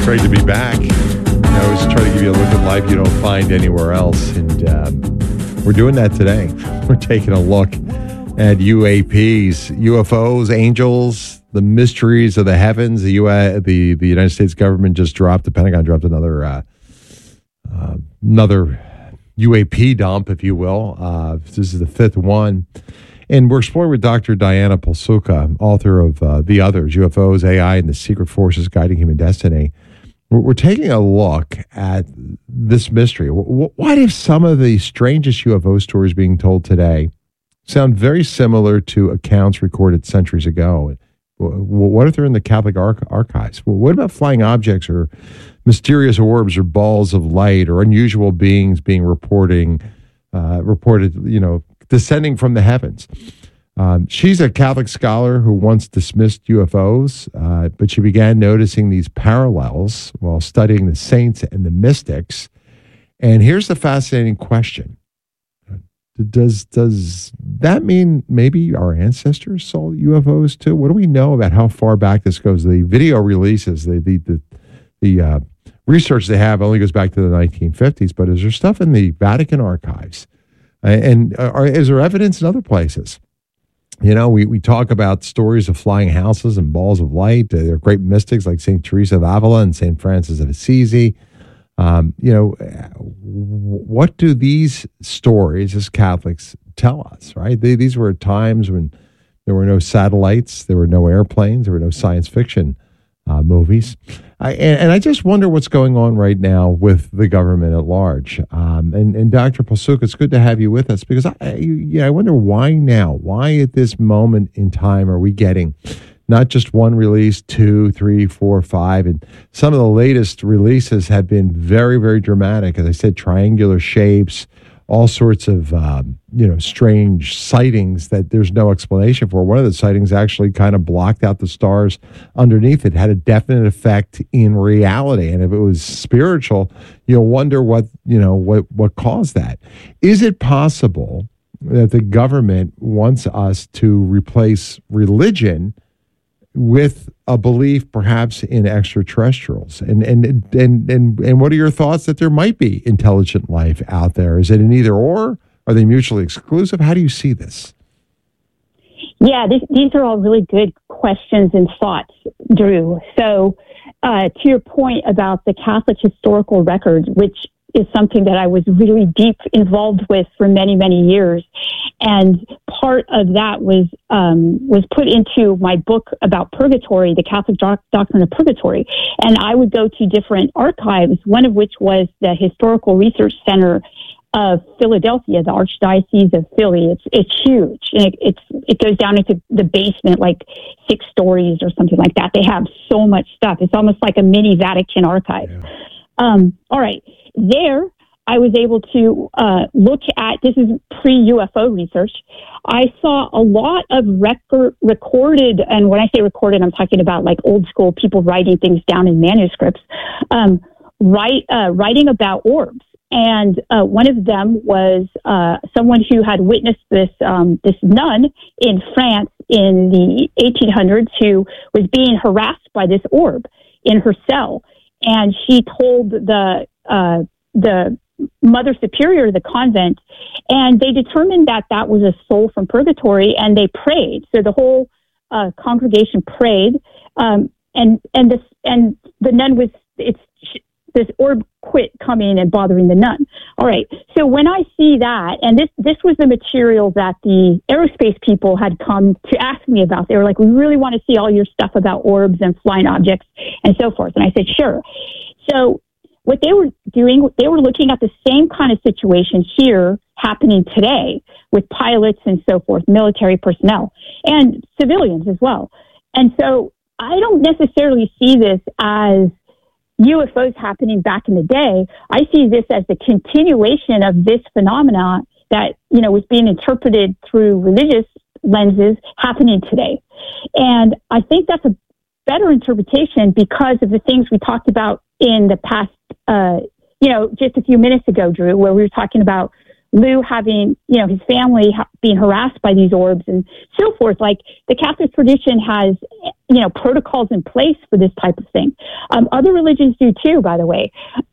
Great to be back. I always try to give you a look at life you don't find anywhere else, and we're doing that today. We're taking a look at UAPs, UFOs, angels, the mysteries of the heavens. The United States government just dropped, the Pentagon dropped another UAP dump, if you will. This is the fifth one. And we're exploring with Dr. Diana Pasulka, author of The Others, UFOs, AI, and the Secret Forces Guiding Human Destiny. We're taking a look at this mystery. Why do some of the strangest UFO stories being told today sound very similar to accounts recorded centuries ago? What if they're in the Catholic archives? What about flying objects or mysterious orbs or balls of light or unusual beings being reported, descending from the heavens? She's a Catholic scholar who once dismissed UFOs, but she began noticing these parallels while studying the saints and the mystics. And here's the fascinating question. Does that mean maybe our ancestors saw UFOs too? What do we know about how far back this goes? The video releases, the research they have only goes back to the 1950s, but is there stuff in the Vatican archives? And is there evidence in other places? You know, we talk about stories of flying houses and balls of light. There are great mystics like St. Teresa of Avila and St. Francis of Assisi. What do these stories as Catholics tell us, right? These were times when there were no satellites, there were no airplanes, there were no science fiction movies. And I just wonder what's going on right now with the government at large. And Dr. Pasulka, it's good to have you with us because I wonder why now? Why at this moment in time are we getting not just one release, 2, 3, 4, 5, and some of the latest releases have been very, very dramatic. As I said, triangular shapes, all sorts of strange sightings that there's no explanation for. One of the sightings actually kind of blocked out the stars underneath it, had a definite effect in reality. And if it was spiritual, you'll wonder what caused that. Is it possible that the government wants us to replace religion with a belief perhaps in extraterrestrials? And what are your thoughts that there might be intelligent life out there? Is it an either or? Are they mutually exclusive? How do you see this? Yeah, these are all really good questions and thoughts, Drew. So to your point about the Catholic historical record, which is something that I was really deep involved with for many, many years. And part of that was put into my book about purgatory, the Catholic doctrine of purgatory. And I would go to different archives, one of which was the Historical Research Center of Philadelphia, the Archdiocese of Philly. It's huge. And it goes down into the basement, like 6 stories or something like that. They have so much stuff. It's almost like a mini Vatican archive. Yeah. All right. There, I was able to look at, this is pre-UFO research. I saw a lot of recorded, and when I say recorded, I'm talking about like old school people writing things down in manuscripts, writing about orbs. And one of them was someone who had witnessed this nun in France in the 1800s who was being harassed by this orb in her cell. And she told the Mother Superior of the convent, and they determined that was a soul from purgatory, and they prayed. So the whole congregation prayed, and the nun this orb quit coming and bothering the nun. All right. So when I see that, and this was the material that the aerospace people had come to ask me about. They were like, we really want to see all your stuff about orbs and flying objects and so forth. And I said, sure. So what they were doing, they were looking at the same kind of situation here happening today with pilots and so forth, military personnel and civilians as well. And so I don't necessarily see this as UFOs happening back in the day. I see this as the continuation of this phenomenon that, was being interpreted through religious lenses happening today. And I think that's a better interpretation because of the things we talked about in the past, just a few minutes ago, Drew, where we were talking about Lou having, his family being harassed by these orbs and so forth. Like, the Catholic tradition has, protocols in place for this type of thing. Other religions do too, by the way.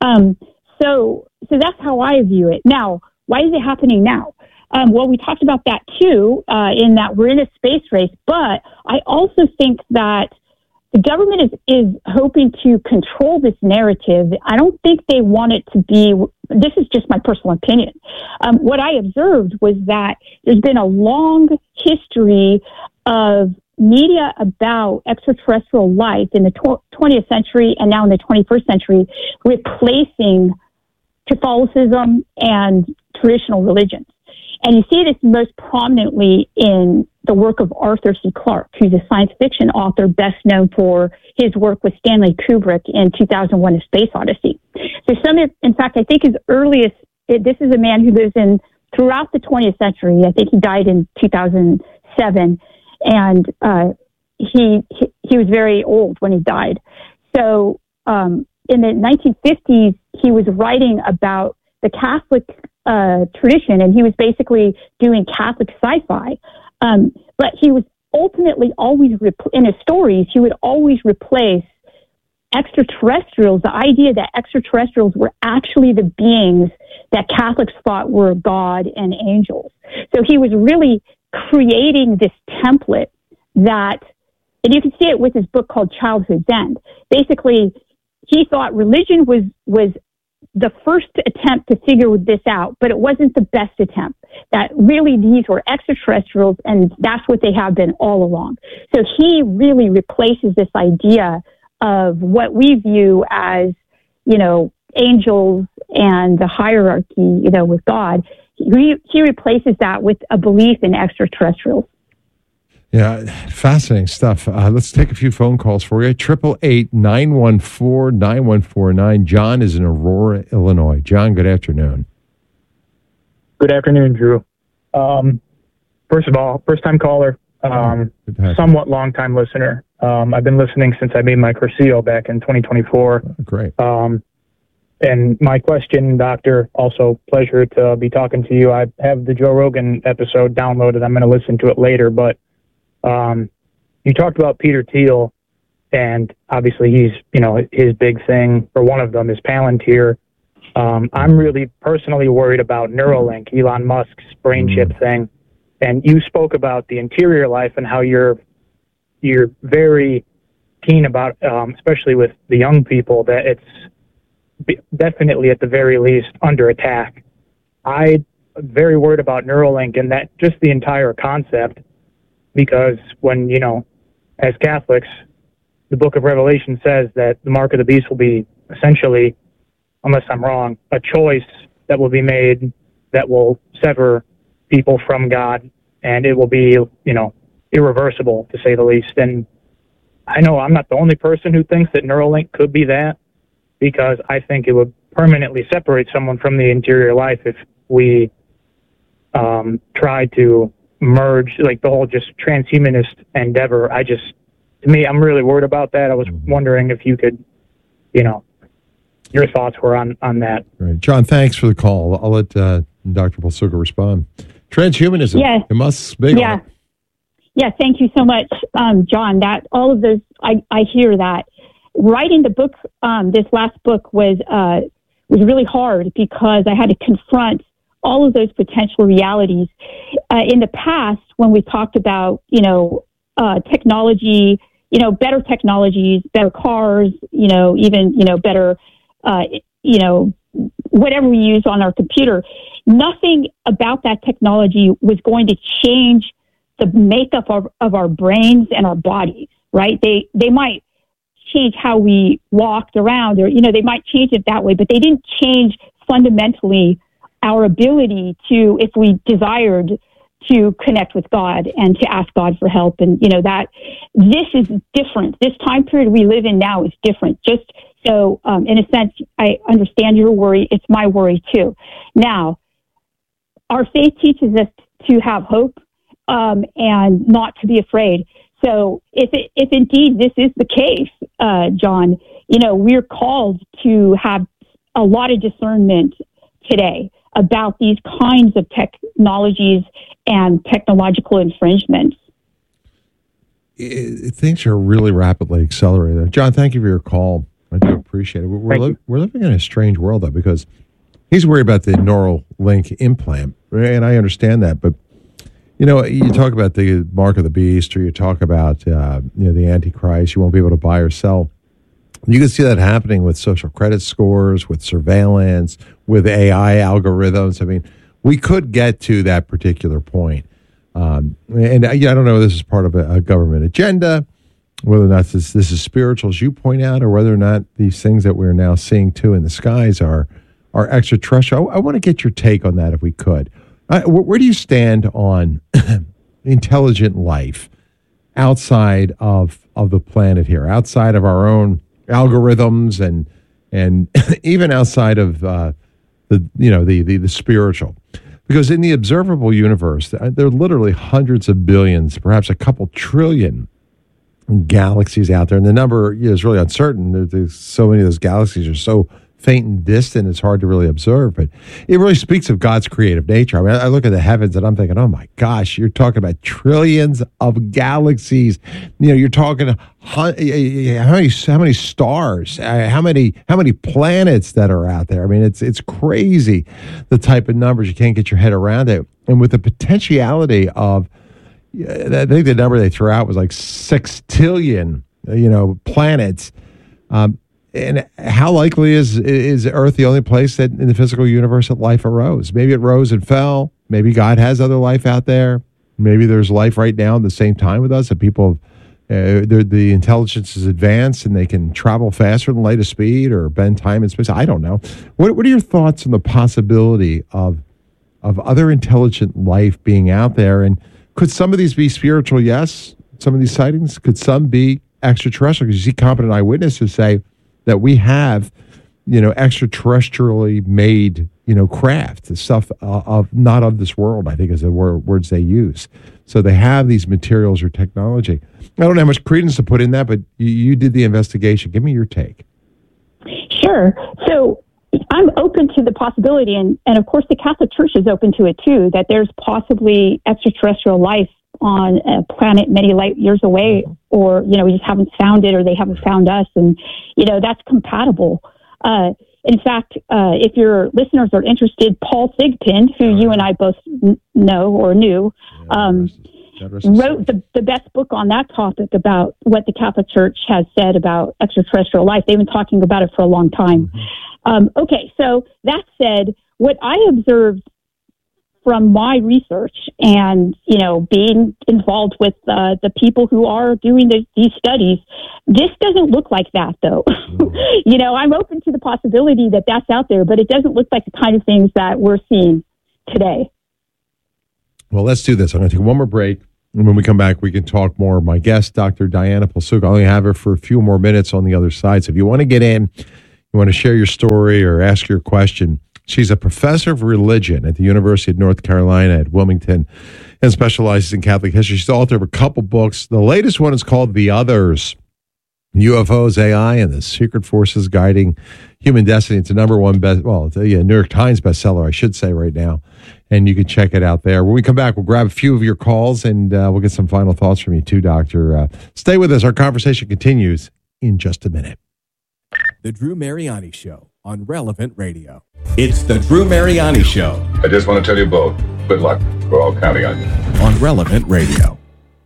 So that's how I view it. Now, why is it happening now? Well, we talked about that too, in that we're in a space race, but I also think that the government is hoping to control this narrative. I don't think they want it to be, this is just my personal opinion. What I observed was that there's been a long history of media about extraterrestrial life in the 20th century and now in the 21st century, replacing Catholicism and traditional religions. And you see this most prominently in the work of Arthur C. Clarke, who's a science fiction author best known for his work with Stanley Kubrick in 2001: A Space Odyssey. So in fact, I think his earliest, this is a man who lives throughout the 20th century. I think he died in 2007, and he was very old when he died. So in the 1950s, he was writing about the Catholic tradition, and he was basically doing Catholic sci-fi. But he was ultimately always, in his stories, he would always replace extraterrestrials, the idea that extraterrestrials were actually the beings that Catholics thought were God and angels. So he was really creating this template that, and you can see it with his book called Childhood's End. Basically, he thought religion was the first attempt to figure this out, but it wasn't the best attempt. That really these were extraterrestrials, and that's what they have been all along. So he really replaces this idea of what we view as, angels and the hierarchy, with God. He replaces that with a belief in extraterrestrials. Yeah, fascinating stuff. Let's take a few phone calls for you. 888-914-9149. John is in Aurora, Illinois. John, good afternoon. Good afternoon, Drew. First of all, first-time caller, somewhat long-time listener. I've been listening since I made my Cursillo back in 2024. Oh, great. And my question, Doctor, also pleasure to be talking to you. I have the Joe Rogan episode downloaded. I'm going to listen to it later, but you talked about Peter Thiel, and obviously he's, his big thing, or one of them, is Palantir. I'm really personally worried about Neuralink, Elon Musk's brain chip thing. And you spoke about the interior life and how you're very keen about, especially with the young people, that it's definitely at the very least under attack. I'm very worried about Neuralink and that just the entire concept. Because when, as Catholics, the book of Revelation says that the mark of the beast will be essentially, unless I'm wrong, a choice that will be made that will sever people from God, and it will be, irreversible, to say the least. And I know I'm not the only person who thinks that Neuralink could be that, because I think it would permanently separate someone from the interior life if we try to merge, like the whole just transhumanist endeavor. To me, I'm really worried about that. I was wondering if you could, your thoughts were on that. Right. John, thanks for the call. I'll let Dr. Balsuga respond. Transhumanism. Yeah. It must be. Yeah. Yeah. Thank you so much, John. That all of those, I hear that. Writing the book, this last book was really hard because I had to confront all of those potential realities. In the past, when we talked about, technology, better technologies, better cars, even, better, whatever we use on our computer, nothing about that technology was going to change the makeup of our brains and our bodies, right? They might change how we walked around, or, they might change it that way, but they didn't change fundamentally our ability to, if we desired to connect with God and to ask God for help. And, that this is different. This time period we live in now is different. Just so, in a sense, I understand your worry. It's my worry too. Now, our faith teaches us to have hope, and not to be afraid. So if indeed this is the case, John, we're called to have a lot of discernment today. about these kinds of technologies and technological infringements. Things are really rapidly accelerating. John, thank you for your call. I do appreciate it. We're living in a strange world, though, because he's worried about the Neuralink implant, and I understand that. But, you know, you talk about the mark of the beast, or you talk about, the Antichrist, you won't be able to buy or sell. You can see that happening with social credit scores, with surveillance, with AI algorithms. I mean, we could get to that particular point. I don't know if this is part of a government agenda, whether or not this is spiritual, as you point out, or whether or not these things that we're now seeing, too, in the skies are extraterrestrial. I want to get your take on that, if we could. Where do you stand on intelligent life outside of the planet here, outside of our own algorithms and even outside of the spiritual? Because in the observable universe, there are literally hundreds of billions, perhaps a couple trillion galaxies out there, and the number is really uncertain. There's so many of those galaxies are so faint and distant, it's hard to really observe. But it really speaks of God's creative nature. I mean, I look at the heavens and I'm thinking, oh my gosh, you're talking about trillions of galaxies. You know, you're talking how many stars, how many planets that are out there. I mean, it's crazy, the type of numbers. You can't get your head around it. And with the potentiality of, I think the number they threw out was like 6 trillion, planets. And how likely is Earth the only place that in the physical universe that life arose? Maybe it rose and fell. Maybe God has other life out there. Maybe there's life right now at the same time with us. That people, the intelligence is advanced and they can travel faster than light of speed or bend time and space. I don't know. What are your thoughts on the possibility of other intelligent life being out there? And could some of these be spiritual? Yes. Some of these sightings. Could some be extraterrestrial? Because you see competent eyewitnesses say that we have, extraterrestrially made, craft, the stuff of not of this world, I think is the words they use. So they have these materials or technology. I don't know how much credence to put in that, but you did the investigation. Give me your take. Sure. So I'm open to the possibility, and of course the Catholic Church is open to it too, that there's possibly extraterrestrial life on a planet many light years away, or, we just haven't found it, or they haven't found us. And, that's compatible. In fact, if your listeners are interested, Paul Thigpen, who you and I both know or knew, wrote the best book on that topic about what the Catholic Church has said about extraterrestrial life. They've been talking about it for a long time. Okay, so that said, what I observed from my research and, being involved with the people who are doing these studies, this doesn't look like that, though. I'm open to the possibility that that's out there, but it doesn't look like the kind of things that we're seeing today. Well, let's do this. I'm going to take one more break. And when we come back, we can talk more. My guest, Dr. Diana Pilsudka, I only have her for a few more minutes on the other side. So if you want to get in, you want to share your story or ask your question, she's a professor of religion at the University of North Carolina at Wilmington and specializes in Catholic history. She's the author of a couple books. The latest one is called The Others, UFOs, AI, and the Secret Forces Guiding Human Destiny. It's a number one New York Times bestseller, I should say, right now. And you can check it out there. When we come back, we'll grab a few of your calls and we'll get some final thoughts from you too, Doctor. Stay with us. Our conversation continues in just a minute. The Drew Mariani Show on Relevant Radio. It's the Drew Mariani Show. I just want to tell you both, good luck. We're all counting on you. On Relevant Radio.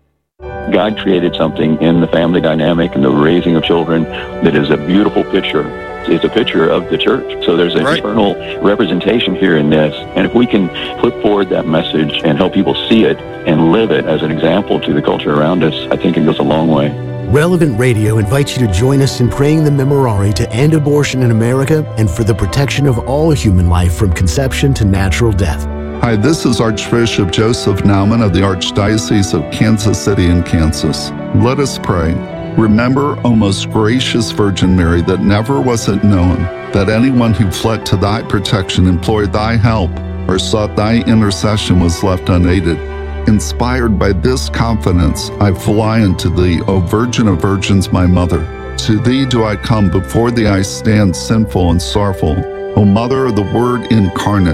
God created something in the family dynamic and the raising of children that is a beautiful picture. It's a picture of the church. So there's an eternal representation here in this. And if we can put forward that message and help people see it and live it as an example to the culture around us, I think it goes a long way. Relevant Radio invites you to join us in praying the Memorare to end abortion in America and for the protection of all human life from conception to natural death. Hi, this is Archbishop Joseph Naumann of the Archdiocese of Kansas City in Kansas. Let us pray. Remember, O most gracious Virgin Mary, that never was it known that anyone who fled to thy protection, implored thy help, or sought thy intercession was left unaided. Inspired by this confidence, I fly unto thee, O Virgin of Virgins, my Mother. To thee do I come, before thee I stand sinful and sorrowful. O Mother of the Word incarnate,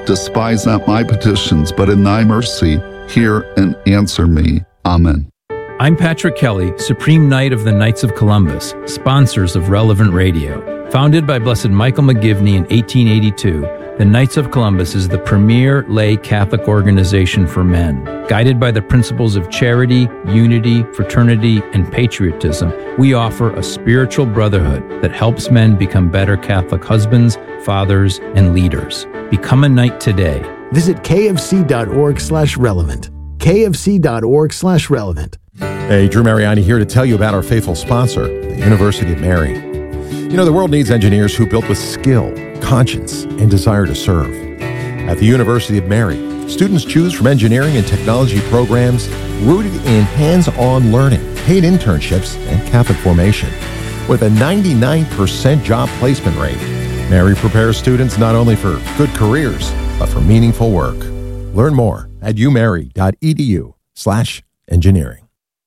Despise not my petitions, but in thy mercy, hear and answer me. Amen. I'm Patrick Kelly, Supreme Knight of the Knights of Columbus, sponsors of Relevant Radio. Founded by Blessed Michael McGivney in 1882, the Knights of Columbus is the premier lay Catholic organization for men. Guided by the principles of charity, unity, fraternity, and patriotism, we offer a spiritual brotherhood that helps men become better Catholic husbands, fathers, and leaders. Become a knight today. Visit kfc.org/relevant. kfc.org/relevant. Hey, Drew Mariani here to tell you about our faithful sponsor, the University of Mary. You know, the world needs engineers who built with skill, conscience, and desire to serve. At the University of Mary, students choose from engineering and technology programs rooted in hands-on learning, paid internships, and Catholic formation. With a 99% job placement rate, Mary prepares students not only for good careers, but for meaningful work. Learn more at umary.edu/engineering.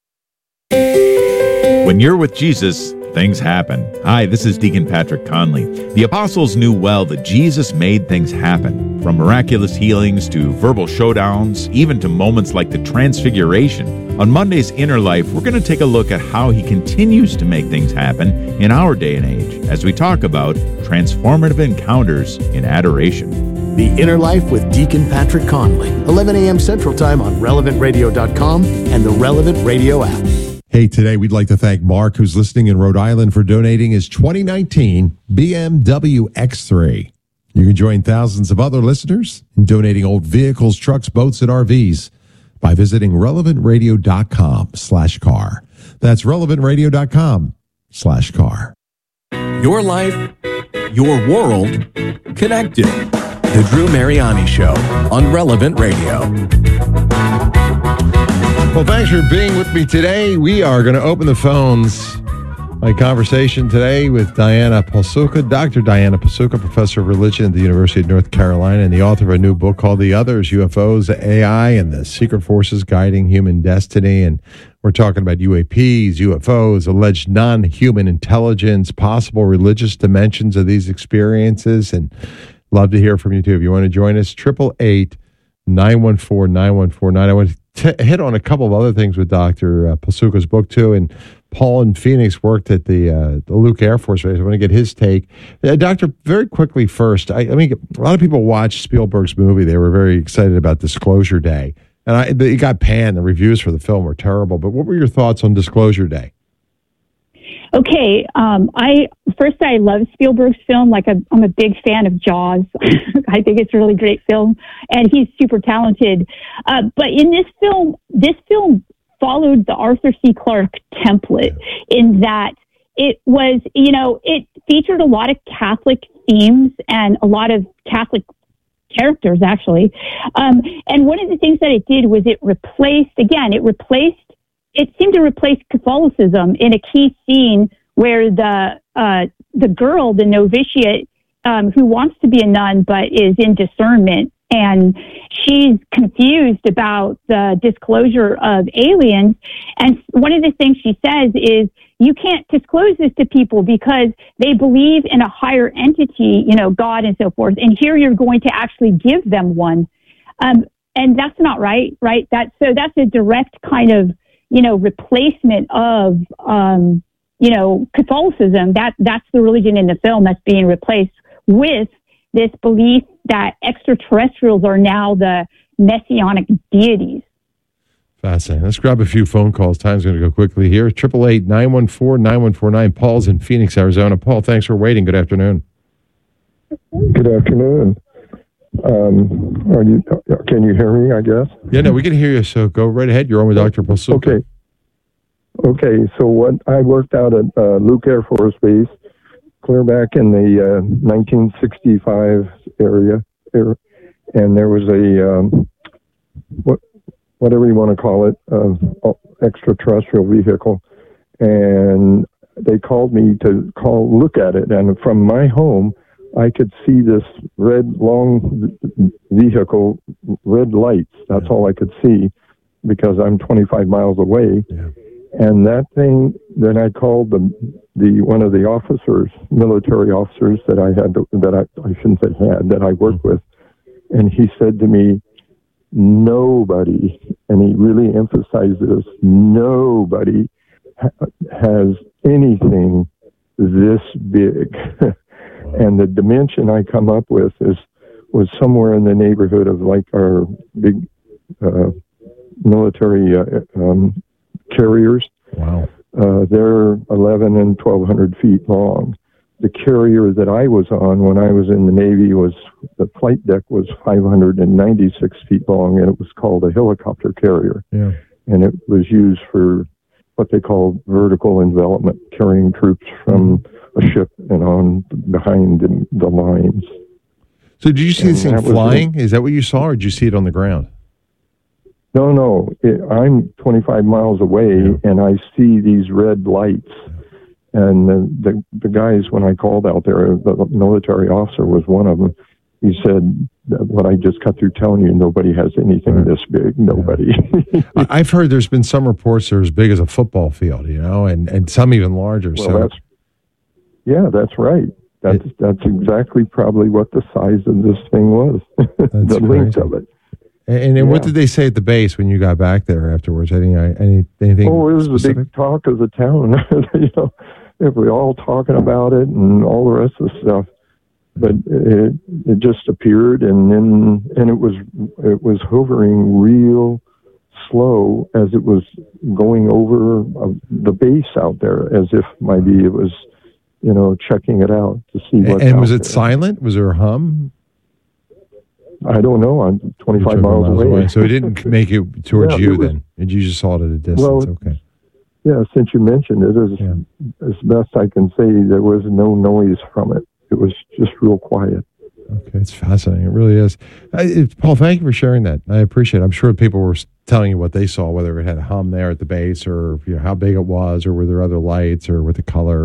When you're with Jesus, things happen. Hi, this is Deacon Patrick Conley. The apostles knew well that Jesus made things happen, from miraculous healings to verbal showdowns, even to moments like the Transfiguration. On Monday's Inner Life, we're going to take a look at how he continues to make things happen in our day and age as we talk about transformative encounters in adoration. The Inner Life with Deacon Patrick Conley, 11 a.m. Central Time on RelevantRadio.com and the Relevant Radio app. Hey, today we'd like to thank Mark, who's listening in Rhode Island, for donating his 2019 BMW X3. You can join thousands of other listeners in donating old vehicles, trucks, boats, and RVs by visiting relevantradio.com/car. That's relevantradio.com/car. Your life, your world, connected. The Drew Mariani Show on Relevant Radio. Well, thanks for being with me today. We are going to open the phones. My conversation today with Diana Pasulka, Dr. Diana Pasulka, professor of religion at the University of North Carolina and the author of a new book called The Others, UFOs, AI, and the Secret Forces Guiding Human Destiny. And we're talking about UAPs, UFOs, alleged non-human intelligence, possible religious dimensions of these experiences. And love to hear from you, too. If you want to join us, 888-914-9149. I want to hit on a couple of other things with Dr. Pasulka's book, too. And Paul in Phoenix worked at the Luke Air Force Base. I want to get his take. Doctor, very quickly first, I mean, a lot of people watched Spielberg's movie. They were very excited about Disclosure Day. And it got panned. The reviews for the film were terrible. But what were your thoughts on Disclosure Day? Okay, I love Spielberg's film. Like I'm a big fan of Jaws. I think it's a really great film, and he's super talented. But in this film followed the Arthur C. Clarke template in that it was, it featured a lot of Catholic themes and a lot of Catholic characters, actually. And one of the things that it did was it seemed to replace Catholicism in a key scene where the girl, the novitiate, who wants to be a nun but is in discernment, and she's confused about the disclosure of aliens. And one of the things she says is, you can't disclose this to people because they believe in a higher entity, God and so forth. And here you're going to actually give them one. And that's not right? That's a direct kind of, replacement of, Catholicism. That's the religion in the film that's being replaced with this belief that extraterrestrials are now the messianic deities. Fascinating. Let's grab a few phone calls. Time's going to go quickly here. 888-914-9149. Paul's in Phoenix, Arizona. Paul, thanks for waiting. Good afternoon. Good afternoon. Can you hear me, I guess? Yeah, no, we can hear you, so go right ahead. You're on with Dr. Pasulka. Okay, so I worked out at Luke Air Force Base clear back in the 1965 area, and there was a, whatever you want to call it, extraterrestrial vehicle, and they called me to look at it, and from my home, I could see this red, long vehicle, red lights. That's all I could see because I'm 25 miles away. Yeah. And that thing, then I called the one of the officers, military officers that I had, that I shouldn't say had, that I worked with. And he said to me, nobody, and he really emphasized this, nobody has anything this big. And the dimension I come up with was somewhere in the neighborhood of like our big military carriers. Wow. They're 11 and 1,200 feet long. The carrier that I was on when I was in the Navy the flight deck was 596 feet long, and it was called a helicopter carrier. Yeah. And it was used for what they call vertical envelopment, carrying troops from a ship and on behind the lines. So did you see this thing flying? Is that what you saw, or did you see it on the ground? No. I'm 25 miles away, and I see these red lights. And the guys, when I called out there, the military officer was one of them. He said, what I just cut through telling you, nobody has anything this big. Nobody. I've heard there's been some reports they're as big as a football field, and some even larger. Well, that's right. That's exactly probably what the size of this thing was. The length of it. And what did they say at the base when you got back there afterwards? Anything? Oh, it was specific? a big talk of the town. We were all talking about it and all the rest of the stuff. But it just appeared, and it was hovering real slow as it was going over the base out there, as if maybe it was, checking it out to see what. And was it silent? Was there a hum? I don't know. I'm 25 miles away. So it didn't make it towards you then, and you just saw it at a distance. Well, okay. Yeah, since you mentioned it, as best I can say, there was no noise from it. It was just real quiet. Okay, it's fascinating. It really is. Paul, thank you for sharing that. I appreciate it. I'm sure people were telling you what they saw, whether it had a hum there at the base, or how big it was, or were there other lights, or with the color.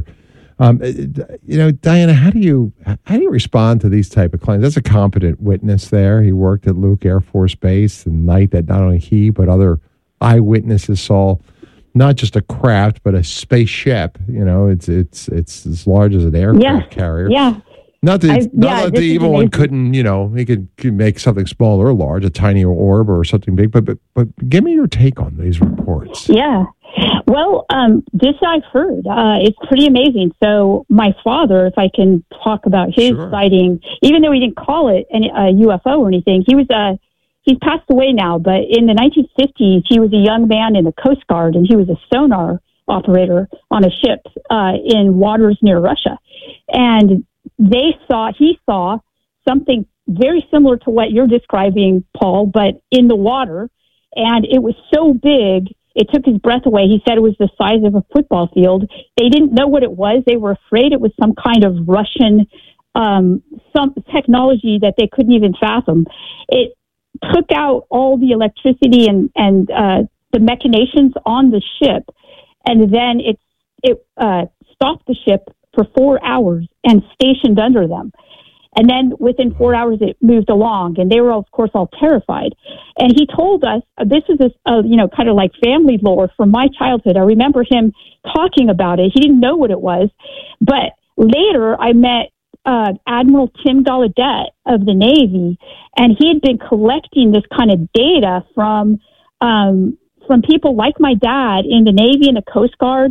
Diana, how do you respond to these type of claims? That's a competent witness there. He worked at Luke Air Force Base the night that not only he but other eyewitnesses saw not just a craft but a spaceship. It's as large as an aircraft carrier. Yeah. Not that the evil one couldn't. He could make something small or large, a tiny orb or something big. But give me your take on these reports. Yeah. Well, this I've heard. It's pretty amazing. So my father, if I can talk about his sighting, even though he didn't call it a UFO or anything, he's passed away now, but in the 1950s, he was a young man in the Coast Guard, and he was a sonar operator on a ship in waters near Russia. And he saw something very similar to what you're describing, Paul, but in the water. And it was so big, it took his breath away. He said it was the size of a football field. They didn't know what it was. They were afraid it was some kind of Russian some technology that they couldn't even fathom. It took out all the electricity and the machinations on the ship, and then it stopped the ship for 4 hours and stationed under them. And then within 4 hours, it moved along, and they were, of course, all terrified. And he told us, this is kind of like family lore from my childhood. I remember him talking about it. He didn't know what it was, but later I met Admiral Tim Gallaudet of the Navy, and he had been collecting this kind of data from people like my dad in the Navy and the Coast Guard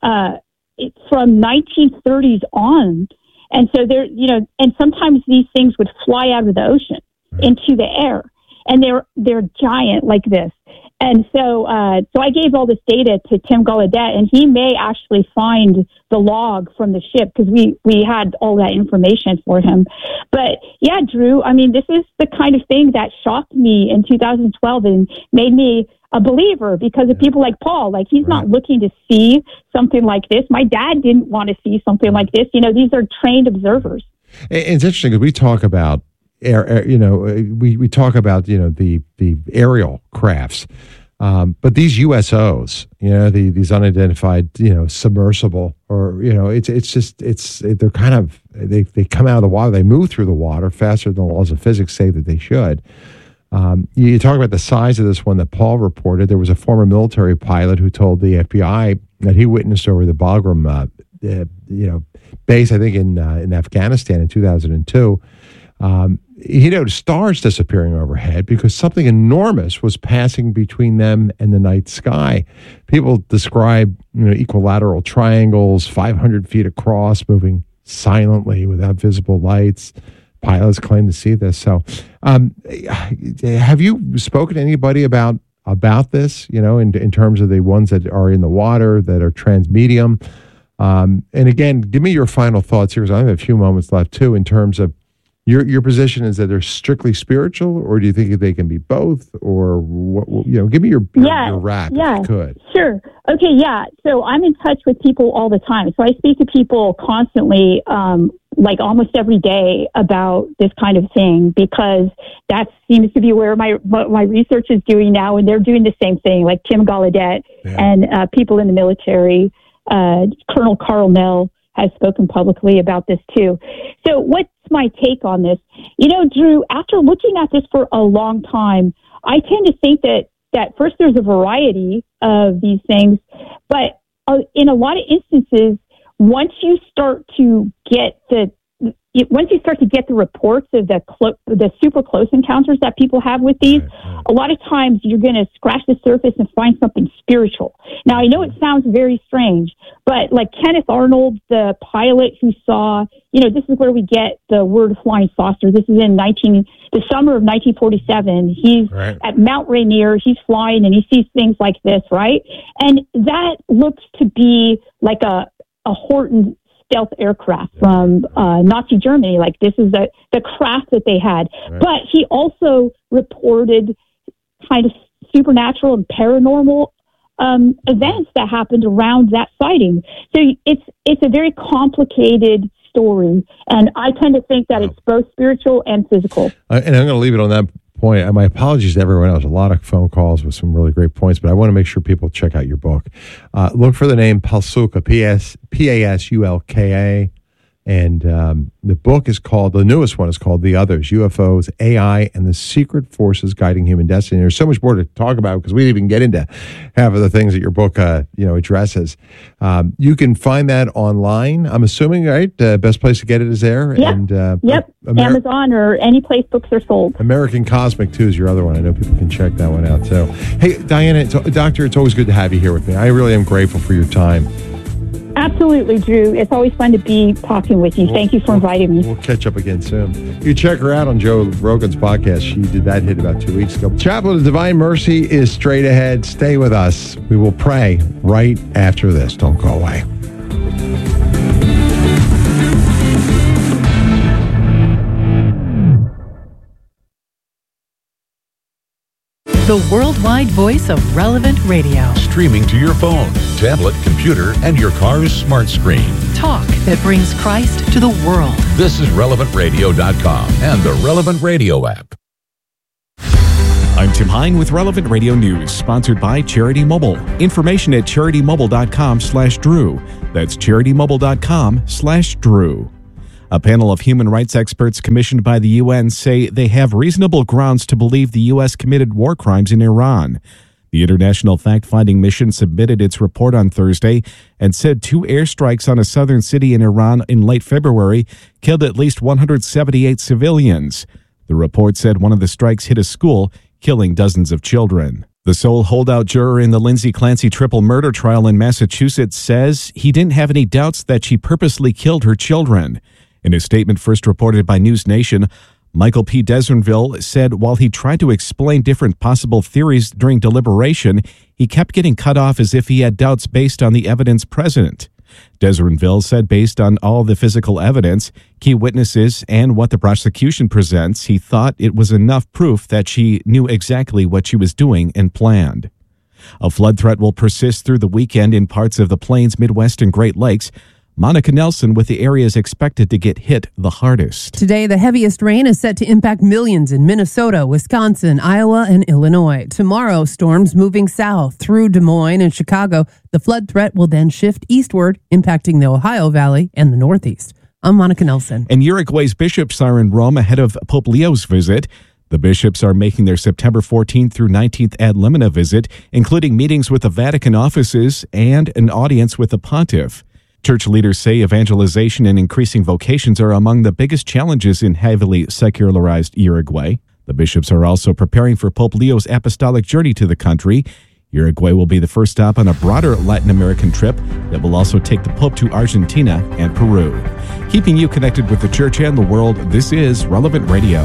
from 1930s on. And so and sometimes these things would fly out of the ocean into the air, and they're giant like this. And so I gave all this data to Tim Gallaudet, and he may actually find the log from the ship, because we had all that information for him. But yeah, Drew, I mean, this is the kind of thing that shocked me in 2012 and made me a believer, because of people like Paul. Like, he's not looking to see something like this. My dad didn't want to see something like this. These are trained observers. It's interesting because we talk about we talk about the aerial crafts, but these USOs, these unidentified, submersible, or they're kind of they come out of the water, they move through the water faster than the laws of physics say that they should. You talk about the size of this one that Paul reported. There was a former military pilot who told the FBI that he witnessed over the Bagram base, I think in Afghanistan in 2002. stars disappearing overhead because something enormous was passing between them and the night sky. People describe equilateral triangles 500 feet across moving silently without visible lights. Pilots claim to see this. So have you spoken to anybody about this, in terms of the ones that are in the water, that are transmedium? And again, give me your final thoughts here, because I have a few moments left too, in terms of your position is that they're strictly spiritual, or do you think they can be both, or give me your wrap if you could. Sure. Okay. Yeah. So I'm in touch with people all the time. So I speak to people constantly, like almost every day, about this kind of thing, because that seems to be where my research is doing now, and they're doing the same thing, like Tim Gallaudet and people in the military. Colonel Carl Nell has spoken publicly about this too. So what's my take on this? Drew, after looking at this for a long time, I tend to think that first, there's a variety of these things, but in a lot of instances, once you start to get the reports of the super close encounters that people have with these, a lot of times you're going to scratch the surface and find something spiritual. The Now, I know it sounds very strange, but like Kenneth Arnold, the pilot who saw, this is where we get the word flying saucer. This is in the summer of 1947. He's at Mount Rainier. He's flying and he sees things like this, right? And that looks to be like a Horton stealth aircraft from Nazi Germany. Like, this is the craft that they had. Right. But he also reported kind of supernatural and paranormal events that happened around that sighting. So it's a very complicated story, and I tend to think that it's both spiritual and physical. And I'm going to leave it on that point. My apologies to everyone else. A lot of phone calls with some really great points, but I want to make sure people check out your book. Look for the name Pasulka, Pasulka. And the book is called, the newest one is called The Others, UFOs, AI, and the Secret Forces Guiding Human Destiny. There's so much more to talk about because we didn't even get into half of the things that your book addresses. You can find that online, I'm assuming, right? Best place to get it is there? Yep. And, Amazon or any place books are sold. American Cosmic, too, is your other one. I know people can check that one out. So, hey, Diana, Doctor, it's always good to have you here with me. I really am grateful for your time. Absolutely, Drew. It's always fun to be talking with you. Thank you for inviting me. We'll catch up again soon. You check her out on Joe Rogan's podcast. She did that hit about 2 weeks ago. Chapel of Divine Mercy is straight ahead. Stay with us. We will pray right after this. Don't go away. The worldwide voice of Relevant Radio. Streaming to your phone, tablet, computer, and your car's smart screen. Talk that brings Christ to the world. This is RelevantRadio.com and the Relevant Radio app. I'm Tim Hine with Relevant Radio News, sponsored by Charity Mobile. Information at CharityMobile.com/Drew. That's CharityMobile.com/Drew. A panel of human rights experts commissioned by the UN say they have reasonable grounds to believe the U.S. committed war crimes in Iran. The International Fact-Finding Mission submitted its report on Thursday and said 2 airstrikes on a southern city in Iran in late February killed at least 178 civilians. The report said one of the strikes hit a school, killing dozens of children. The sole holdout juror in the Lindsay Clancy triple murder trial in Massachusetts says he didn't have any doubts that she purposely killed her children. In a statement first reported by News Nation, Michael P. Desernville said while he tried to explain different possible theories during deliberation, he kept getting cut off as if he had doubts based on the evidence present. Desernville said based on all the physical evidence, key witnesses, and what the prosecution presents, he thought it was enough proof that she knew exactly what she was doing and planned. A flood threat will persist through the weekend in parts of the Plains, Midwest, and Great Lakes. Monica Nelson with the areas expected to get hit the hardest. Today, the heaviest rain is set to impact millions in Minnesota, Wisconsin, Iowa, and Illinois. Tomorrow, storms moving south through Des Moines and Chicago. The flood threat will then shift eastward, impacting the Ohio Valley and the Northeast. I'm Monica Nelson. And Uruguay's bishops are in Rome ahead of Pope Leo's visit. The bishops are making their September 14th through 19th ad limina visit, including meetings with the Vatican offices and an audience with the pontiff. Church leaders say evangelization and increasing vocations are among the biggest challenges in heavily secularized Uruguay. The bishops are also preparing for Pope Leo's apostolic journey to the country. Uruguay will be the first stop on a broader Latin American trip that will also take the Pope to Argentina and Peru. Keeping you connected with the church and the world, this is Relevant Radio.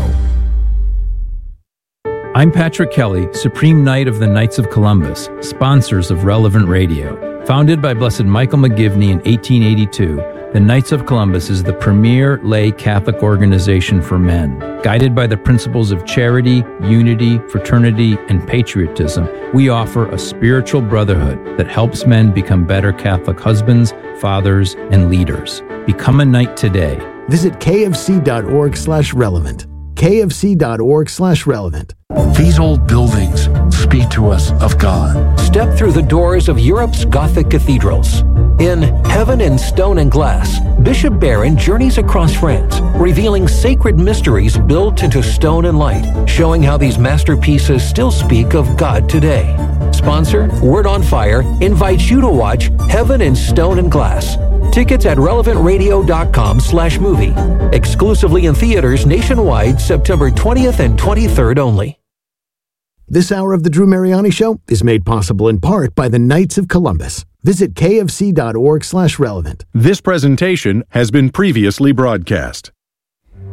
I'm Patrick Kelly, Supreme Knight of the Knights of Columbus, sponsors of Relevant Radio. Founded by Blessed Michael McGivney in 1882, the Knights of Columbus is the premier lay Catholic organization for men. Guided by the principles of charity, unity, fraternity, and patriotism, we offer a spiritual brotherhood that helps men become better Catholic husbands, fathers, and leaders. Become a knight today. Visit kfc.org/relevant. kfc.org/relevant. These old buildings speak to us of God. Step through the doors of Europe's Gothic cathedrals. In Heaven in Stone and Glass, Bishop Barron journeys across France, revealing sacred mysteries built into stone and light, showing how these masterpieces still speak of God today. Sponsor, Word on Fire, invites you to watch Heaven in Stone and Glass. Tickets at relevantradio.com/movie. Exclusively in theaters nationwide, September 20th and 23rd only. This hour of the Drew Mariani Show is made possible in part by the Knights of Columbus. Visit kfc.org/relevant. This presentation has been previously broadcast.